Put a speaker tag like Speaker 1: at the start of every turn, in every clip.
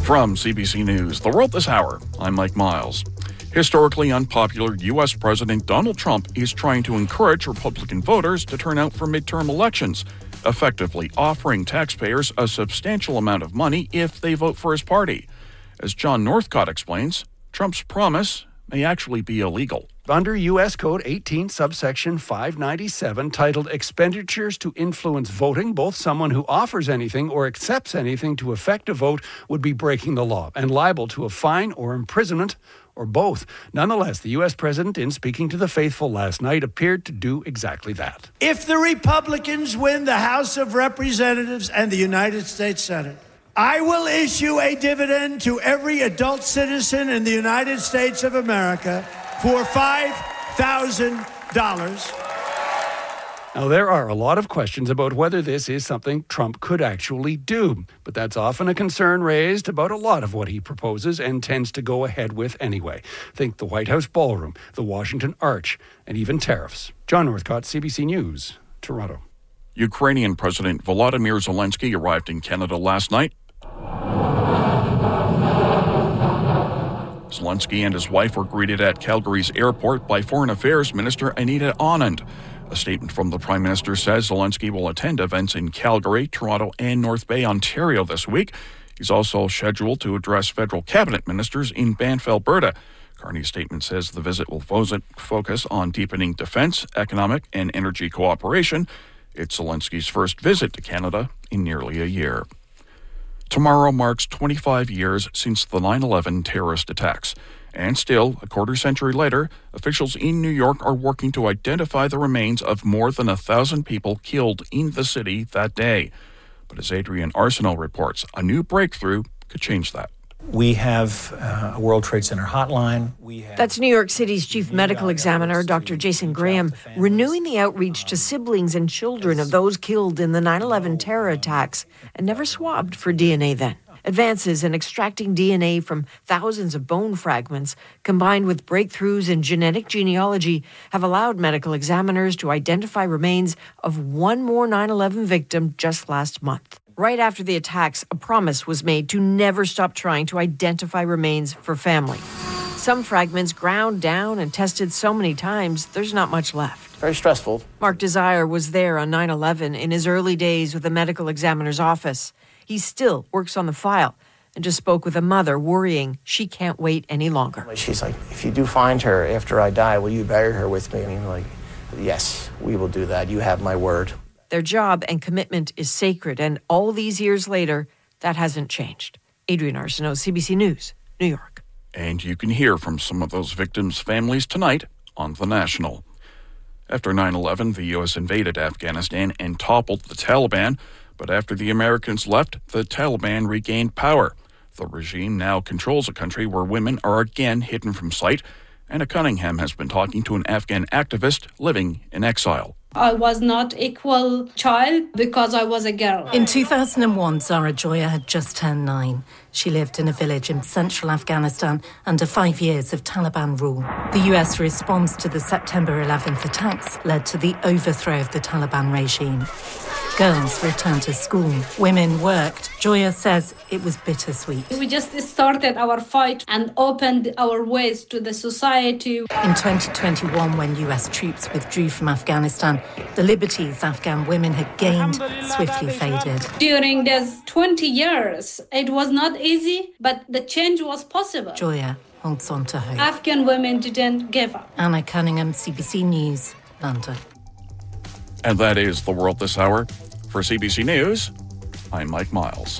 Speaker 1: From CBC News, The World This Hour, I'm Mike Miles. Historically unpopular U.S. President Donald Trump is trying to encourage Republican voters to turn out for midterm elections, effectively offering taxpayers a substantial amount of money if they vote for his party. As John Northcott explains, Trump's promise may actually be illegal.
Speaker 2: Under U.S. Code 18, subsection 597, titled Expenditures to Influence Voting, both someone who offers anything or accepts anything to affect a vote would be breaking the law and liable to a fine or imprisonment or both. Nonetheless, the U.S. president, in speaking to the faithful last night, appeared to do exactly that.
Speaker 3: If the Republicans win the House of Representatives and the United States Senate, I will issue a dividend to every adult citizen in the United States of America for $5,000.
Speaker 2: Now, there are a lot of questions about whether this is something Trump could actually do, but that's often a concern raised about a lot of what he proposes and tends to go ahead with anyway. Think the White House ballroom, the Washington Arch, and even tariffs. John Northcott, CBC News, Toronto.
Speaker 1: Ukrainian President Volodymyr Zelensky arrived in Canada last night. Zelensky and his wife were greeted at Calgary's airport by Foreign Affairs Minister Anita Anand. A statement from the Prime Minister says Zelensky will attend events in Calgary, Toronto, and North Bay, Ontario this week. He's also scheduled to address federal cabinet ministers in Banff, Alberta. Carney's statement says the visit will focus on deepening defense, economic, and energy cooperation. It's Zelensky's first visit to Canada in nearly a year. Tomorrow marks 25 years since the 9/11 terrorist attacks. And still, a quarter century later, officials in New York are working to identify the remains of more than 1,000 people killed in the city that day. But as Adrian Arsenault reports, a new breakthrough could change that.
Speaker 4: We have a World Trade Center hotline.
Speaker 5: That's New York City's chief medical examiner, Dr. Jason Graham, renewing the outreach to siblings and children of those killed in the 9/11 terror attacks and never swabbed for DNA then. Advances in extracting DNA from thousands of bone fragments, combined with breakthroughs in genetic genealogy, have allowed medical examiners to identify remains of one more 9/11 victim just last month. Right after the attacks, a promise was made to never stop trying to identify remains for family. Some fragments ground down and tested so many times, there's not much left.
Speaker 6: Very stressful.
Speaker 5: Mark Desire was there on 9/11 in his early days with the medical examiner's office. He still works on the file and just spoke with a mother worrying she can't wait any longer.
Speaker 6: She's like, if you do find her after I die, will you bury her with me? And I'm like, yes, we will do that. You have my word.
Speaker 5: Their job and commitment is sacred, and all these years later, that hasn't changed. Adrian Arsenault, CBC News, New York.
Speaker 1: And you can hear from some of those victims' families tonight on The National. After 9/11, the U.S. invaded Afghanistan and toppled the Taliban. But after the Americans left, the Taliban regained power. The regime now controls a country where women are again hidden from sight. Anna Cunningham has been talking to an Afghan activist living in exile.
Speaker 7: I was not equal child because I was a girl.
Speaker 8: In 2001, Zara Joya had just turned 9. She lived in a village in central Afghanistan under 5 years of Taliban rule. The US response to the September 11th attacks led to the overthrow of the Taliban regime. Girls returned to school. Women worked. Joya says it was bittersweet.
Speaker 7: We just started our fight and opened our ways to the society.
Speaker 8: In 2021, when US troops withdrew from Afghanistan, the liberties Afghan women had gained swiftly faded.
Speaker 7: During these 20 years, it was not easy, but the change was possible.
Speaker 8: Joya holds on to hope.
Speaker 7: Afghan women didn't give up.
Speaker 8: Anna Cunningham, CBC News, London.
Speaker 1: And that is The World This Hour. For CBC News, I'm Mike Miles.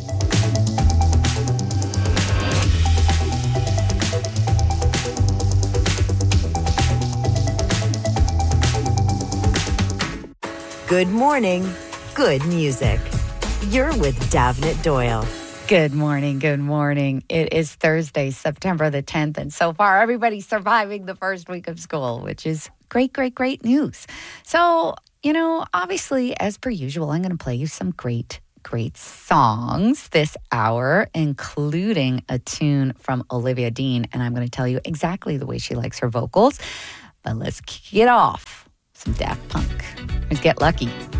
Speaker 9: Good morning, good music. You're with Davnit Doyle.
Speaker 10: Good morning. Good morning. It is Thursday, September the 10th, and so far everybody's surviving the first week of school, which is great, great, great news. So, obviously, as per usual, I'm going to play you some great songs this hour, including a tune from Olivia Dean, and I'm going to tell you exactly the way she likes her vocals. But let's kick it off. Some Daft Punk. Let's Get Lucky.